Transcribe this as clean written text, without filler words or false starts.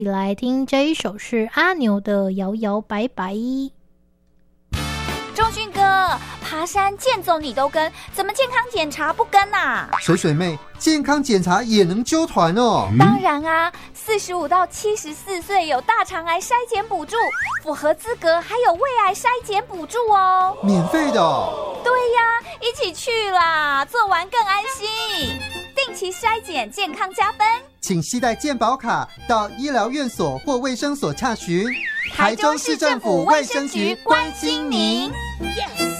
来听这一首是阿牛的《摇摇摆摆》。 钟迅哥，爬山健走你都跟，怎么健康检查不跟啊？ 水水妹，健康检查也能揪团哦？ 当然啊，45到74岁有大肠癌筛检补助，符合资格还有胃癌筛检补助哦， 免费的哦？ 对呀，一起去啦，做完更安心。定期筛检，健康加分。 请携带健保卡到医疗院所或卫生所洽询。台中市政府卫生局关心您。